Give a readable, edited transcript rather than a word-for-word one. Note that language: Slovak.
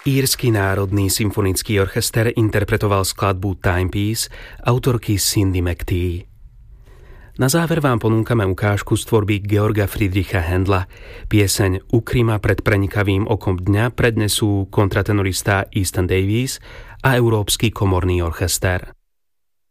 Írsky národný symfonický orchester interpretoval skladbu Timepiece autorky Cindy McTee. Na záver vám ponúkame ukážku z tvorby Georga Friedricha Händla. Pieseň Ukry ma pred prenikavým okom dňa prednesú kontratenorista Easton Davies a Európsky komorný orchester.